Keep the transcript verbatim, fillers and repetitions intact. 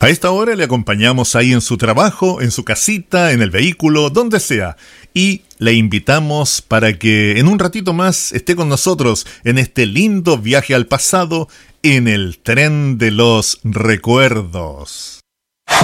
A esta hora le acompañamos ahí en su trabajo, en su casita, en el vehículo, donde sea. Y le invitamos para que en un ratito más esté con nosotros en este lindo viaje al pasado en el tren de los recuerdos.